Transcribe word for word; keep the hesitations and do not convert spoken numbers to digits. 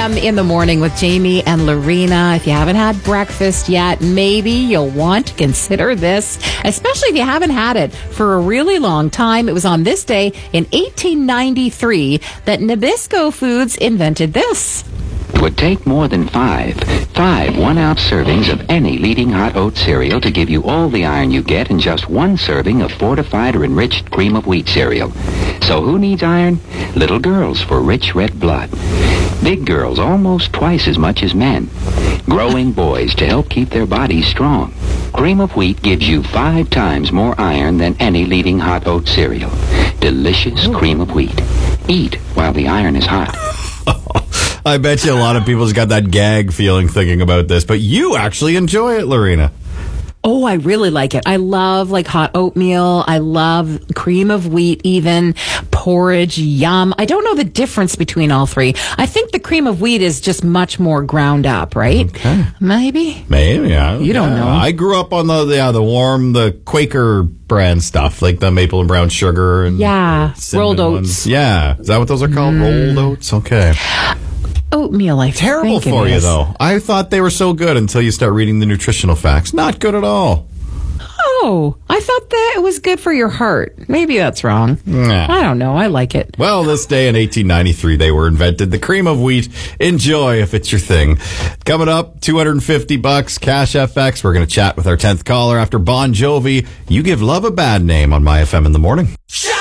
a.m. in the morning with Jamie and Lorena. If you haven't had breakfast yet, maybe you'll want to consider this, especially if you haven't had it for a really long time. It was on this day in eighteen ninety-three that Nabisco Foods invented this. It would take more than five, five one-ounce servings of any leading hot oat cereal to give you all the iron you get in just one serving of fortified or enriched cream of wheat cereal. So who needs iron? Little girls for rich red blood. Big girls almost twice as much as men. Growing boys to help keep their bodies strong. Cream of wheat gives you five times more iron than any leading hot oat cereal. Delicious cream of wheat. Eat while the iron is hot. I bet you a lot of people just got that gag feeling thinking about this, but you actually enjoy it, Lorena. Oh, I really like it. I love like hot oatmeal. I love cream of wheat, even porridge, yum. I don't know the difference between all three. I think the cream of wheat is just much more ground up, right? Okay. Maybe. Maybe, yeah. You don't yeah. know. I grew up on the yeah, the warm, the Quaker brand stuff, like the maple and brown sugar and yeah, rolled oats. Ones. Yeah. Is that what those are called? Mm. Rolled oats? Okay. Oatmeal, I Terrible think for it you, is. though. I thought they were so good until you start reading the nutritional facts. Not good at all. Oh, I thought that it was good for your heart. Maybe that's wrong. Nah. I don't know. I like it. Well, this day in eighteen ninety-three, they were invented. The cream of wheat. Enjoy if it's your thing. Coming up, two hundred fifty bucks, Cash F X. We're going to chat with our tenth caller after Bon Jovi. You Give Love a Bad Name on My F M in the morning.